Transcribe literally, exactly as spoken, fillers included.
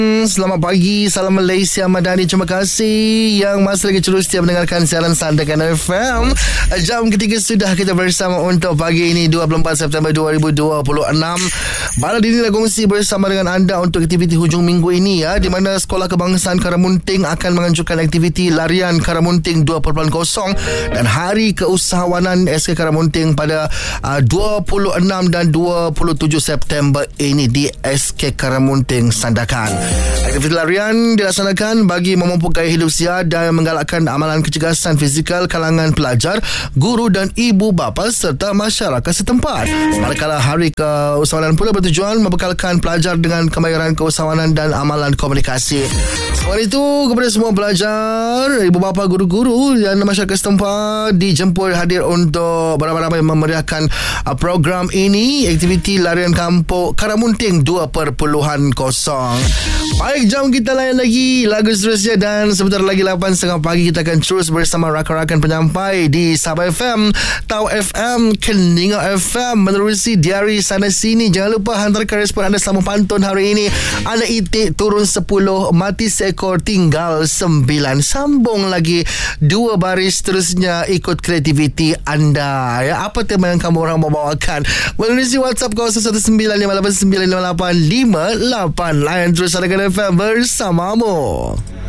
Selamat pagi, salam Malaysia Madani. Terima kasih yang masih lagi terus setia mendengarkan siaran Sandakan F M. Jam ketiga sudah kita bersama untuk pagi ini dua puluh empat September dua ribu dua puluh enam. Malam ini lah kongsi bersama dengan anda untuk aktiviti hujung minggu ini ya, di mana Sekolah Kebangsaan Karamunting akan menganjurkan aktiviti larian Karamunting dua titik kosong dan Hari Keusahawanan S K Karamunting pada uh, dua puluh enam dan dua puluh tujuh September ini di S K Karamunting Sandakan. Aktiviti larian dilaksanakan bagi memupuk gaya hidup sihat dan menggalakkan amalan kecergasan fizikal kalangan pelajar, guru dan ibu bapa serta masyarakat setempat. Manakala Hari Keusahawanan pula bertujuan membekalkan pelajar dengan kemahiran keusahawanan dan amalan komunikasi. Selain itu, kepada semua pelajar, ibu bapa, guru-guru dan masyarakat setempat dijemput hadir untuk beramai-ramai memeriahkan program ini, aktiviti larian kampung Karamunting dua titik kosong. Baik, jom kita layan lagi lagu seterusnya dan sebentar lagi lapan tiga puluh pagi kita akan terus bersama rakan-rakan penyampai di Sabah F M, Tau F M, Keninga F M, menerusi diari sana sini. Jangan lupa hantarkan respon anda selama pantun hari ini. Anak itik turun sepuluh, mati seekor, tinggal sembilan. Sambung lagi dua baris terusnya, ikut kreativiti anda ya. Apa tema yang kamu orang mau bawakan? Menerusi WhatsApp kosong satu sembilan lima lapan sembilan lima lapan lima lapan. Layan terus ada F M bersamamu.